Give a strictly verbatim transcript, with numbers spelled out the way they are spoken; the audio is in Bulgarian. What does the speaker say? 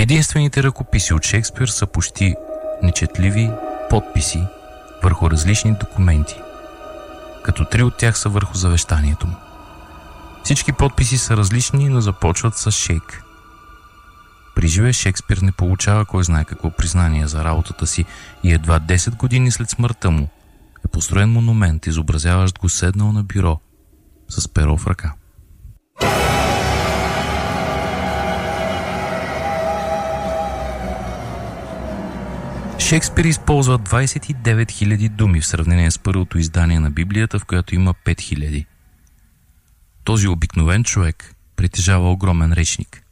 Единствените ръкописи от Шекспир са почти нечетливи подписи върху различни документи, като три от тях са върху завещанието му. Всички подписи са различни, но започват с Шейк. При живе Шекспир не получава кой знае какво признание за работата си и едва десет години след смъртта му е построен монумент, изобразяващ го седнал на бюро с перо в ръка. Шекспир използва двадесет и девет хиляди думи в сравнение с първото издание на Библията, в която има пет хиляди. Този обикновен човек притежава огромен речник.